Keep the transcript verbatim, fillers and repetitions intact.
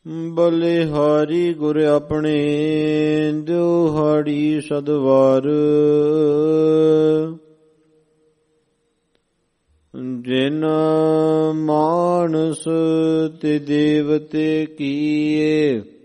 ਬਲਿਹਾਰੀ ਗੁਰ ਆਪਣੇ ਦਿਉਹਾੜੀ ਸਦਵਾਰ। ਜਿਨ ਮਾਨਸ ਤੇ ਦੇਵਤੇ ਕੀਏ